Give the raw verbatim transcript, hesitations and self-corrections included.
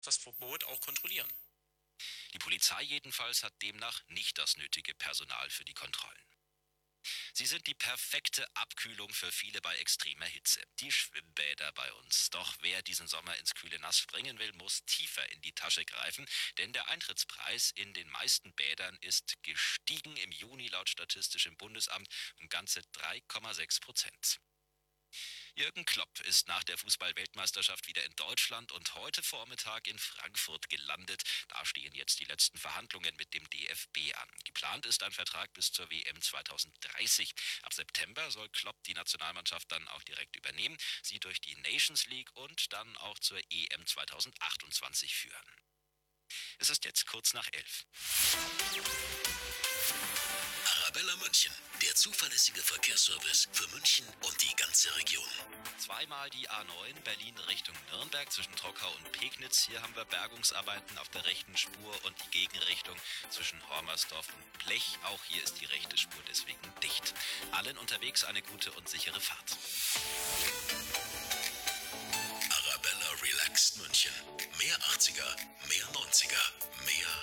das Verbot auch kontrollieren. Die Polizei jedenfalls hat demnach nicht das nötige Personal für die Kontrollen. Sie sind die perfekte Abkühlung für viele bei extremer Hitze. Die Schwimmbäder bei uns. Doch wer diesen Sommer ins kühle Nass springen will, muss tiefer in die Tasche greifen, denn der Eintrittspreis in den meisten Bädern ist gestiegen im Juni laut Statistischem Bundesamt um ganze drei Komma sechs Prozent. Jürgen Klopp ist nach der Fußball-Weltmeisterschaft wieder in Deutschland und heute Vormittag in Frankfurt gelandet. Da stehen jetzt die letzten Verhandlungen mit dem D F B an. Geplant ist ein Vertrag bis zur W M zweitausenddreißig. Ab September soll Klopp die Nationalmannschaft dann auch direkt übernehmen, sie durch die Nations League und dann auch zur E M zweitausendachtundzwanzig führen. Es ist jetzt kurz nach elf. Arabella München, der zuverlässige Verkehrsservice für München und die ganze Region. Zweimal die A neun Berlin Richtung Nürnberg zwischen Trockau und Pegnitz. Hier haben wir Bergungsarbeiten auf der rechten Spur und die Gegenrichtung zwischen Hormersdorf und Blech. Auch hier ist die rechte Spur deswegen dicht. Allen unterwegs eine gute und sichere Fahrt. Arabella Relaxed München. Mehr achtziger, mehr neunziger, mehr